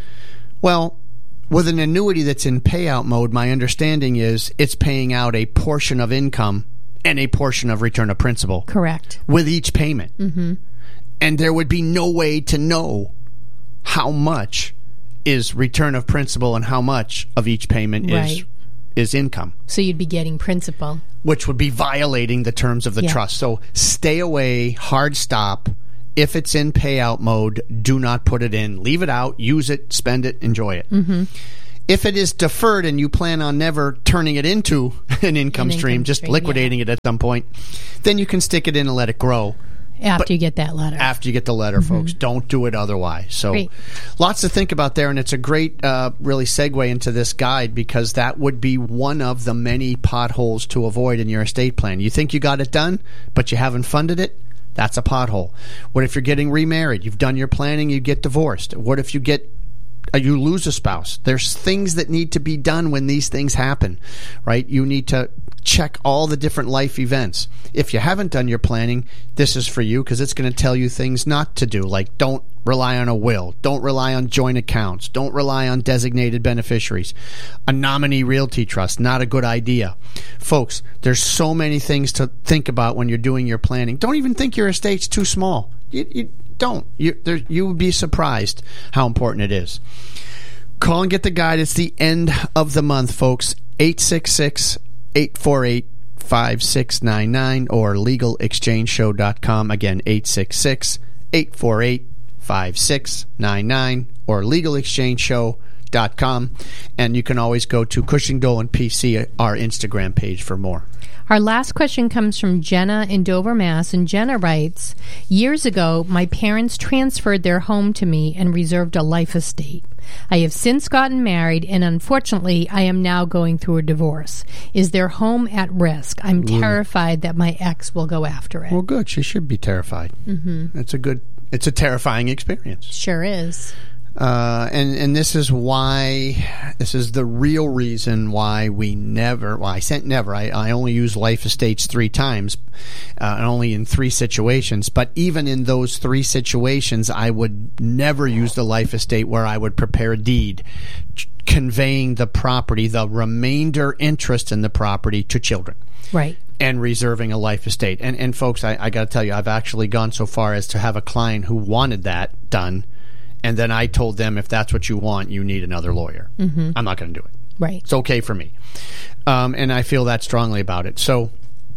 Well, with an annuity that's in payout mode, my understanding is it's paying out a portion of income and a portion of return of principal. Correct. With each payment. Mm-hmm. And there would be no way to know how much is return of principal and how much of each payment Right. is is income, So you'd be getting principal. which would be violating the terms of the Yeah. trust. So stay away, hard stop. If it's in payout mode, do not put it in. Leave it out, use it, spend it, enjoy it. Mm-hmm. If it is deferred and you plan on never turning it into an income An stream, income just stream, liquidating it at some point, then you can stick it in and let it grow. After But you get that letter. After you get the letter, folks. Don't do it otherwise. So Great. lots to think about there, and it's a great uh, really segue into this guide, because that would be one of the many potholes to avoid in your estate plan. You think you got it done, but you haven't funded it? That's a pothole. What if you're getting remarried? You've done your planning, you get divorced. What if you get uh, you lose a spouse? There's things that need to be done when these things happen, right? You need to check all the different life events. If you haven't done your planning, this is for you, because it's going to tell you things not to do, like don't rely on a will, don't rely on joint accounts, don't rely on designated beneficiaries. A nominee realty trust, not a good idea. Folks, there's so many things to think about when you're doing your planning. Don't even think your estate's too small. You, you don't. You, there, you would be surprised how important it is. Call and get the guide. It's the end of the month, folks. eight six six, eight four eight, five six nine nine or legal exchange show dot com. Again, eight six six, eight four eight, five six nine nine or legal exchange show dot com. And you can always go to Cushing Dolan P C, our Instagram page, for more. Our last question comes from Jenna in Dover, Mass. And Jenna writes, years ago, my parents transferred their home to me and reserved a life estate. I have since gotten married, and unfortunately, I am now going through a divorce. Is their home at risk? I'm Ooh. terrified that my ex will go after it. Well, good. She should be terrified. Mm-hmm. It's a good, it's a terrifying experience. Sure is. Uh, and, and this is why, this is the real reason why we never, well, I said never, I, I only use life estates three times, uh, and only in three situations. But even in those three situations, I would never use the life estate where I would prepare a deed ch- conveying the property, the remainder interest in the property, to children. Right. And reserving a life estate. And, and folks, I, I got to tell you, I've actually gone so far as to have a client who wanted that done. And then I told them, if that's what you want, you need another lawyer. Mm-hmm. I'm not going to do it. Right. It's okay for me. Um, and I feel that strongly about it. So,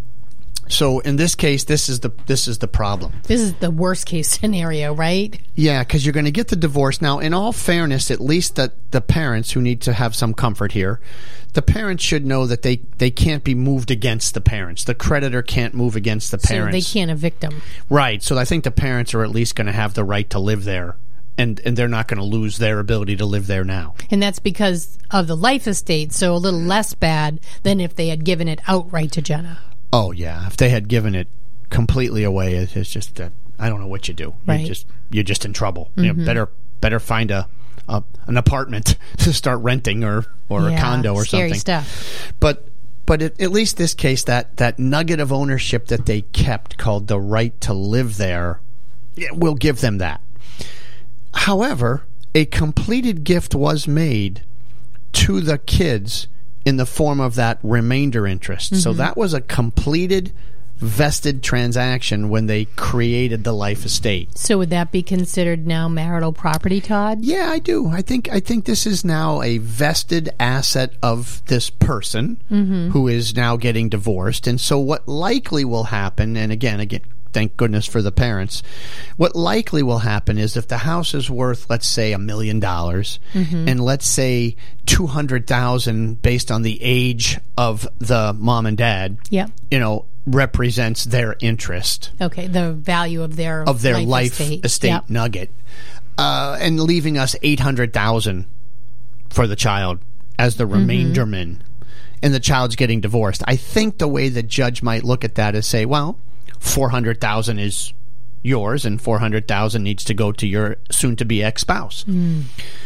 so in this case, this is the this is the problem. This is the worst case scenario, right? Yeah, because you're going to get the divorce. Now, in all fairness, at least the, the parents who need to have some comfort here, the parents should know that they, they can't be moved against the parents. The creditor can't move against the parents. So they can't evict them. Right. So I think the parents are at least going to have the right to live there. And and they're not going to lose their ability to live there now. And that's because of the life estate, so a little less bad than if they had given it outright to Jenna. Oh, yeah. If they had given it completely away, it, it's just that I don't know what you do. Right. You're just, you're just in trouble. Mm-hmm. You know, better better find a, a an apartment to start renting, or, or yeah, a condo or scary something. Stuff. But but at, at least this case, that, that nugget of ownership that they kept, called the right to live there, will give them that. However, a completed gift was made to the kids in the form of that remainder interest. Mm-hmm. So that was a completed, vested transaction when they created the life estate. So would that be considered now marital property, Todd? Yeah, I do. I think I think this is now a vested asset of this person mm-hmm. who is now getting divorced. And so what likely will happen, and again, again, thank goodness for the parents. What likely will happen is if the house is worth, let's say, a million dollars, mm-hmm. and let's say two hundred thousand based on the age of the mom and dad, yep. you know, represents their interest. Okay, the value of their of their life, life estate, estate yep. nugget, uh, and leaving us eight hundred thousand for the child as the remainderman. Mm-hmm. and the child's getting divorced. I think the way the judge might look at that is say, well, four hundred thousand dollars is yours and four hundred thousand dollars needs to go to your soon-to-be ex-spouse. Mm.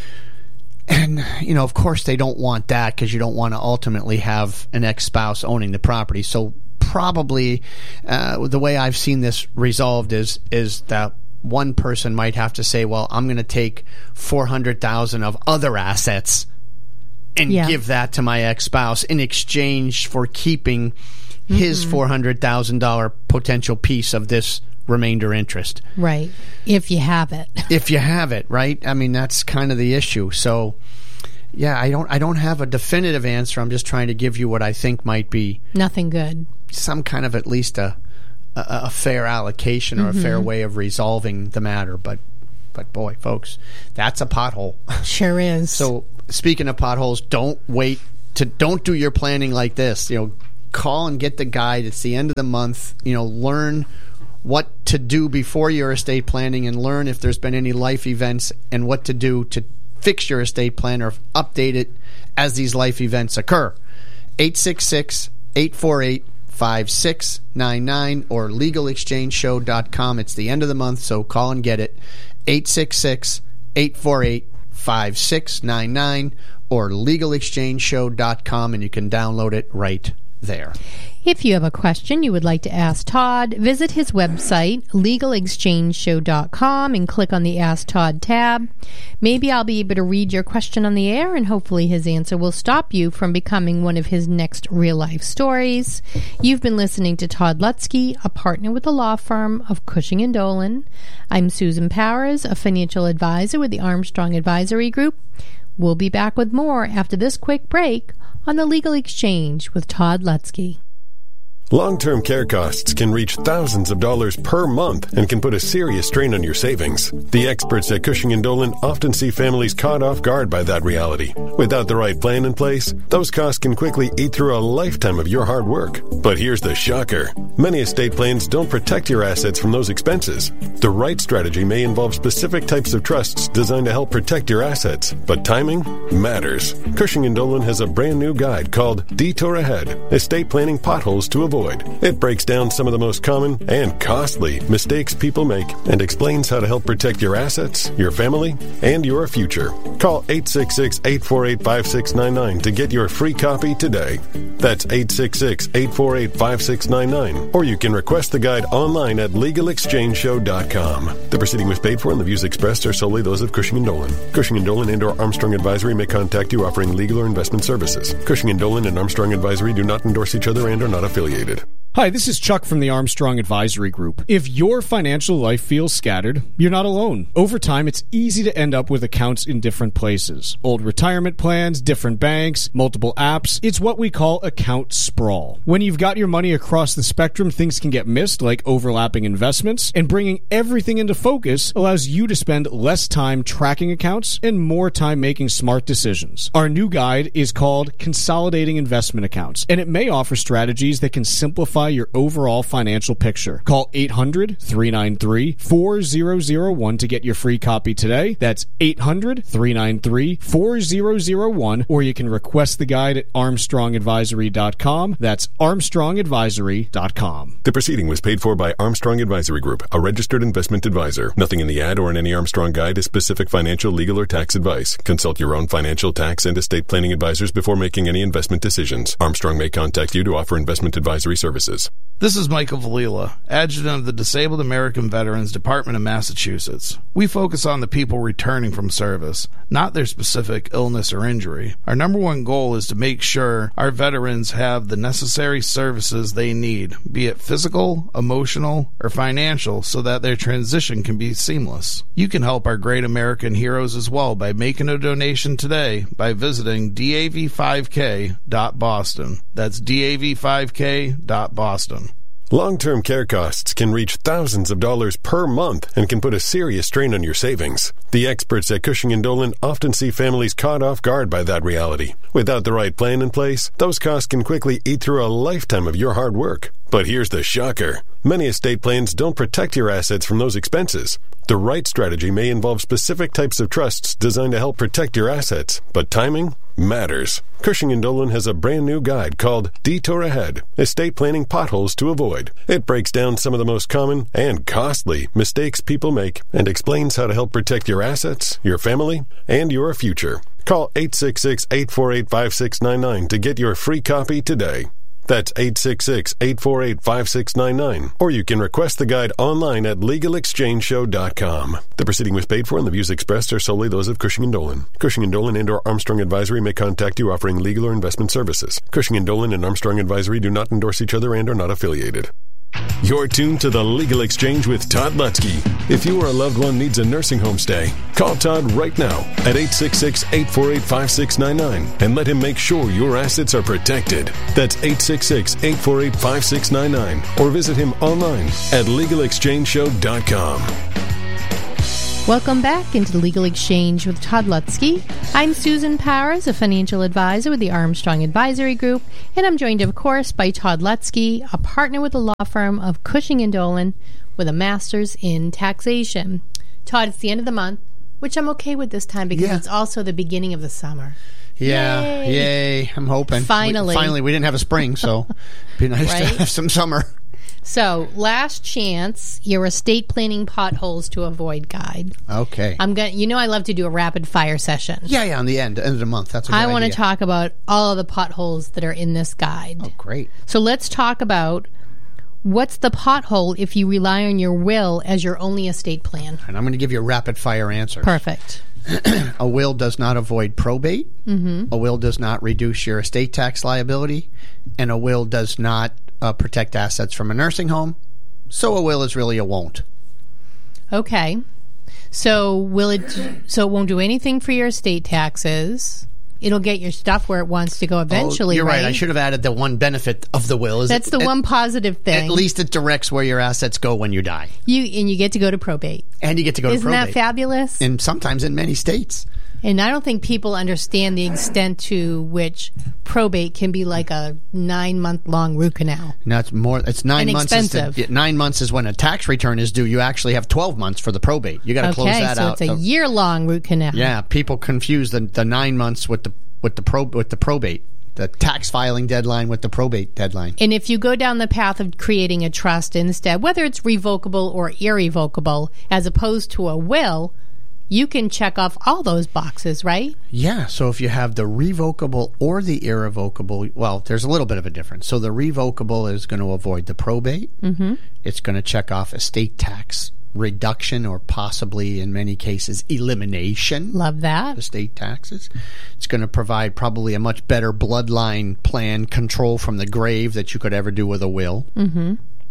And, you know, of course they don't want that because you don't want to ultimately have an ex-spouse owning the property. So probably uh, the way I've seen this resolved is is that one person might have to say, well, I'm going to take four hundred thousand dollars of other assets and Yeah. give that to my ex-spouse in exchange for keeping his Mhm. four hundred thousand dollars potential piece of this remainder interest. Right. If you have it. If you have it, right? I mean, that's kind of the issue. So, yeah, I don't I don't have a definitive answer. I'm just trying to give you what I think might be Nothing good. some kind of at least a a, a fair allocation or Mhm. a fair way of resolving the matter. But, but boy, folks, that's a pothole. Sure is. So, speaking of potholes, don't wait to don't do your planning like this. You know, call and get the guide. It's the end of the month. You know, learn what to do before your estate planning and learn if there's been any life events and what to do to fix your estate plan or update it as these life events occur. eight six six, eight four eight, five six nine nine or legal exchange show dot com. It's the end of the month, so call and get it. eight six six, eight four eight, five six nine nine or legal exchange show dot com, and you can download it right there. If you have a question you would like to ask Todd, visit his website, legal exchange show dot com, and click on the Ask Todd tab. Maybe I'll be able to read your question on the air, and hopefully his answer will stop you from becoming one of his next real-life stories. You've been listening to Todd Lutzke, a partner with the law firm of Cushing and Dolan. I'm Susan Powers, a financial advisor with the Armstrong Advisory Group. We'll be back with more after this quick break on the Legal Exchange with Todd Lutzke. Long-term care costs can reach thousands of dollars per month and can put a serious strain on your savings. The experts at Cushing and Dolan often see families caught off guard by that reality. Without the right plan in place, those costs can quickly eat through a lifetime of your hard work. But here's the shocker. Many estate plans don't protect your assets from those expenses. The right strategy may involve specific types of trusts designed to help protect your assets, but timing matters. Cushing and Dolan has a brand new guide called Detour Ahead: Estate Planning Potholes to Avoid. It breaks down some of the most common and costly mistakes people make and explains how to help protect your assets, your family, and your future. Call eight six six, eight four eight, five six nine nine to get your free copy today. That's eight six six, eight four eight, five six nine nine. Or you can request the guide online at legal exchange show dot com. The proceeding was paid for and the views expressed are solely those of Cushing and Dolan. Cushing and Dolan and or Armstrong Advisory may contact you offering legal or investment services. Cushing and Dolan and Armstrong Advisory do not endorse each other and are not affiliated. Hi, this is Chuck from the Armstrong Advisory Group. If your financial life feels scattered, you're not alone. Over time, it's easy to end up with accounts in different places. Old retirement plans, different banks, multiple apps. It's what we call account sprawl. When you've got your money across the spectrum, things can get missed, like overlapping investments, and bringing everything into focus allows you to spend less time tracking accounts and more time making smart decisions. Our new guide is called Consolidating Investment Accounts, and it may offer strategies that can simplify your overall financial picture. Call eight hundred, three nine three, four zero zero one to get your free copy today. That's eight hundred, three nine three, four zero zero one, or you can request the guide at armstrong advisory dot com. That's armstrong advisory dot com. The proceeding was paid for by Armstrong Advisory Group, a registered investment advisor. Nothing in the ad or in any Armstrong guide is specific financial, legal, or tax advice. Consult your own financial, tax, and estate planning advisors before making any investment decisions. Armstrong may contact you to offer investment advisory services. This is Michael Valila, Adjutant of the Disabled American Veterans Department of Massachusetts. We focus on the people returning from service, not their specific illness or injury. Our number one goal is to make sure our veterans have the necessary services they need, be it physical, emotional, or financial, so that their transition can be seamless. You can help our great American heroes as well by making a donation today by visiting D A V five K dot Boston. That's D A V five K dot Boston. Long-term care costs can reach thousands of dollars per month and can put a serious strain on your savings. The experts at Cushing and Dolan often see families caught off guard by that reality. Without the right plan in place, those costs can quickly eat through a lifetime of your hard work. But here's the shocker. Many estate plans don't protect your assets from those expenses. The right strategy may involve specific types of trusts designed to help protect your assets, but timing matters. Cushing and Dolan has a brand new guide called Detour Ahead, Estate Planning Potholes to Avoid. It breaks down some of the most common and costly mistakes people make and explains how to help protect your assets, your family, and your future. Call eight six six, eight four eight, five six nine nine to get your free copy today. That's eight six six, eight four eight, five six nine nine. Or you can request the guide online at legal exchange show dot com. The proceeding was paid for and the views expressed are solely those of Cushing and Dolan. Cushing and Dolan and or Armstrong Advisory may contact you offering legal or investment services. Cushing and Dolan and Armstrong Advisory do not endorse each other and are not affiliated. You're tuned to the Legal Exchange with Todd Lutzke. If you or a loved one needs a nursing home stay, call Todd right now at eight six six, eight four eight, five six nine nine and let him make sure your assets are protected. That's eight six six, eight four eight, five six nine nine or visit him online at legal exchange show dot com. Welcome back into the Legal Exchange with Todd Lutzke. I'm Susan Powers, a financial advisor with the Armstrong Advisory Group, and I'm joined, of course, by Todd Lutzke, a partner with the law firm of Cushing and Dolan with a master's in taxation. Todd, it's the end of the month, which I'm okay with this time because Yeah. it's also the beginning of the summer. Yeah, Yay. yay! I'm hoping. Finally. we, finally, we didn't have a spring, so it'd be nice Right? to have some summer. So, last chance, your estate planning potholes to avoid guide. Okay. I'm going. You know, I love to do a rapid fire session. Yeah, yeah. On the end, end of the month. That's. A good I want to idea. talk about all of the potholes that are in this guide. Oh, great. So let's talk about what's the pothole if you rely on your will as your only estate plan. And I'm going to give you a rapid fire answer. Perfect. A will does not avoid probate. Mm-hmm. A will does not reduce your estate tax liability, and a will does not uh, protect assets from a nursing home. So a will is really a won't. Okay. So will it? So it won't do anything for your estate taxes. It'll get your stuff where it wants to go eventually. Oh, you're right. right. I should have added the one benefit of the will. Is That's it, the at, one positive thing. At least it directs where your assets go when you die. You and you get to go to probate. And you get to go Isn't to probate. that fabulous? And sometimes in many states. And I don't think people understand the extent to which probate can be like a nine-month-long root canal. No, it's more. It's nine And months. Is the, expensive. nine months is when a tax return is due. You actually have twelve months for the probate. You got to Okay, close that so out. it's a year-long root canal. Yeah, people confuse the the nine months with the with the pro with the probate, the tax filing deadline with the probate deadline. And if you go down the path of creating a trust instead, whether it's revocable or irrevocable, as opposed to a will, you can check off all those boxes, right? Yeah, so if you have the revocable or the irrevocable, well, there's a little bit of a difference. So the revocable is going to avoid the probate. Mm-hmm. It's going to check off estate tax reduction or possibly, in many cases, elimination. Love that. Estate taxes. It's going to provide probably a much better bloodline plan control from the grave that you could ever do with a will. Mm-hmm.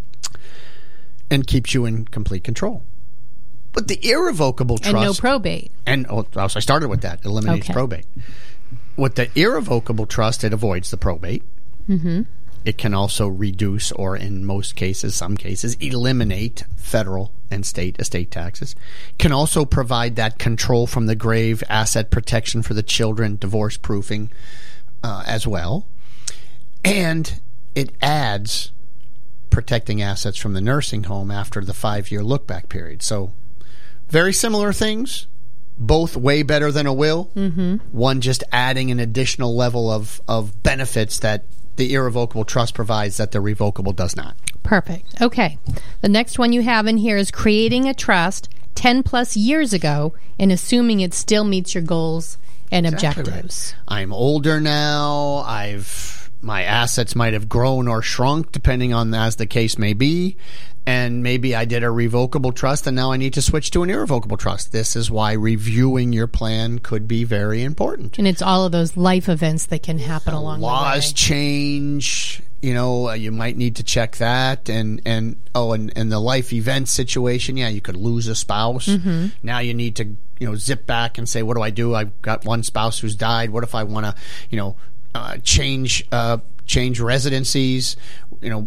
And keeps you in complete control. But the irrevocable trust... And no probate. And oh, so I started with that. Eliminates Okay. probate. With the irrevocable trust, it avoids the probate. Mm-hmm. It can also reduce, or in most cases, some cases, eliminate federal and state estate taxes. Can also provide that control from the grave, asset protection for the children, divorce proofing uh, as well. And it adds protecting assets from the nursing home after the five-year look-back period. So very similar things, both way better than a will. Mm-hmm. One just adding an additional level of, of benefits that the irrevocable trust provides that the revocable does not. Perfect. Okay. The next one you have in here is creating a trust ten plus years ago and assuming it still meets your goals and Exactly objectives. Right. I'm older now. I've my assets might have grown or shrunk depending on as the case may be. And maybe I did a revocable trust and now I need to switch to an irrevocable trust. This is why reviewing your plan could be very important. And it's all of those life events that can happen along the way. Laws change, you know, uh, you might need to check that. And, and oh, and, and the life event situation, yeah, you could lose a spouse. Mm-hmm. Now you need to, you know, zip back and say, what do I do? I've got one spouse who's died. What if I want to, you know, uh, change uh, change residencies? You know,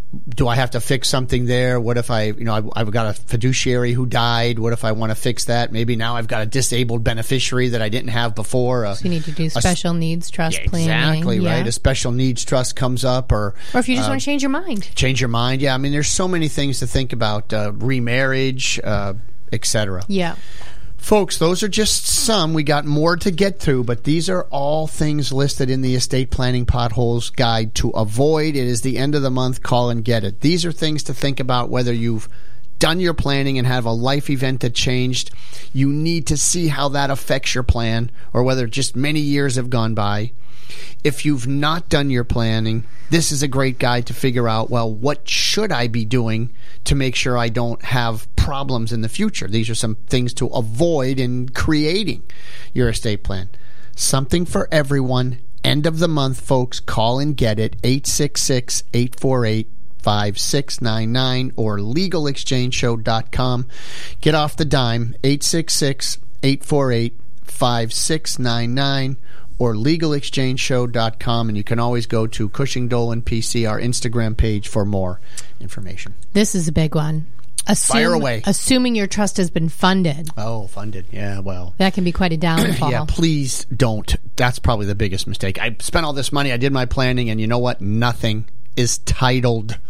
do I have to fix something there? What if I, you know, I, I've got a fiduciary who died. What if I want to fix that? Maybe now I've got a disabled beneficiary that I didn't have before. Uh, so you need to do special a, needs trust yeah, planning. Exactly, yeah. right. A special needs trust comes up, or or if you just uh, want to change your mind. Change your mind. Yeah, I mean, there's so many things to think about. Uh, remarriage, uh, et cetera. Yeah. Folks, those are just some. We got more to get through, but these are all things listed in the Estate Planning Potholes Guide to avoid. It is the end of the month. Call and get it. These are things to think about whether you've done your planning and have a life event that changed. You need to see how that affects your plan, or whether just many years have gone by. If you've not done your planning, this is a great guide to figure out, well, what should I be doing to make sure I don't have problems in the future? These are some things to avoid in creating your estate plan. Something for everyone. End of the month, folks. Call and get it. eight six six, eight four eight, five six nine nine or legal exchange show dot com. Get off the dime. eight six six, eight four eight, five six nine nine or legal exchange show dot com, and you can always go to Cushing Dolan P C, our Instagram page, for more information. This is a big one. Assume, Fire away. Assuming your trust has been funded. Oh, funded. Yeah, well. That can be quite a downfall. Yeah, please don't. That's probably the biggest mistake. I spent all this money, I did my planning, and you know what? Nothing is titled.